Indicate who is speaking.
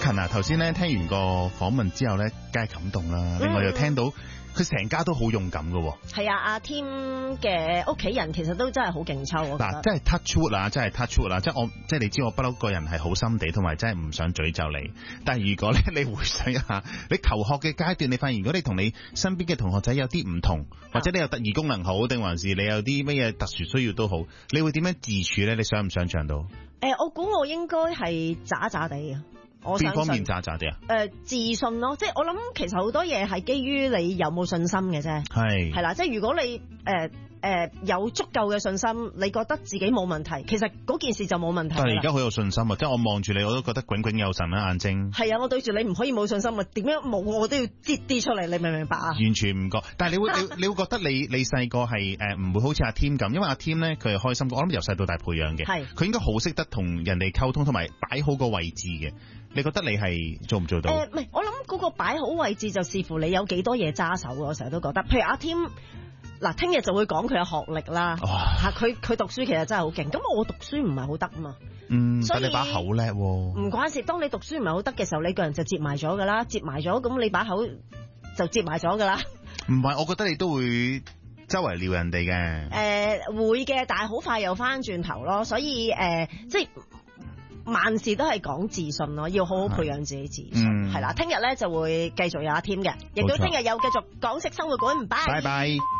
Speaker 1: 勤啊，頭先咧聽完個訪問之後咧，梗係感動啦。另外又聽到佢成家都好勇敢噶。
Speaker 2: 係啊，阿 Tim 嘅屋企人其實都真係好勁抽。
Speaker 1: 嗱，真係 touch wood 啊，真係 touch wood 啊，即係你知我不嬲個人係好心地，同埋真係唔想詛咒你。但係如果咧你回想一下，你求學嘅階段，你發現如果你同你身邊嘅同學仔有啲唔同，或者你有特異功能好，定還是你有啲乜嘢特殊需要都好，你會點樣自處咧？你想唔想像到？
Speaker 2: 我估我應該係渣渣地啊。
Speaker 1: 邊方面渣渣啲啊？
Speaker 2: 自信咯，即係我諗其實好多嘢係基於你有冇信心嘅啫。係啦，即係如果你有足夠嘅信心，你覺得自己冇問題，其實嗰件事就冇問題。
Speaker 1: 但係而家好有信心啊！即係我望住你，我都覺得炯炯有神啦眼睛。係
Speaker 2: 啊，我對住你唔可以冇信心啊！點樣冇我都要擠啲出嚟，你明唔明白啊？
Speaker 1: 完全唔覺，但係你會覺得你細個係唔會好似阿 Tim 咁，因為阿 Tim 咧佢係開心，我諗由細到大培養嘅，佢應該好識得同人哋溝通，同埋擺好個位置嘅。你覺得你係做唔做到？
Speaker 2: 唔係，我諗嗰個擺好位置就視乎你有幾多嘢揸手。我成日都覺得，譬如阿 Tim 嗱，聽日就會講佢嘅學歷啦。佢讀書其實真係好勁。咁我讀書唔係好得啊嘛。
Speaker 1: 所以你把口叻喎。
Speaker 2: 唔關事，當你讀書唔係好得嘅時候，你個人就接埋咗㗎啦，接埋咗，咁你把口就接埋咗㗎啦。
Speaker 1: 唔係，我覺得你都會周圍撩人哋嘅。
Speaker 2: 會嘅，但係好快又翻轉頭咯。所以即係。萬事都係講自信咯，要好好培養自己自信。係啦，聽日咧就會繼續有阿 Tim 嘅，亦都聽日有繼續港式生活館，拜拜。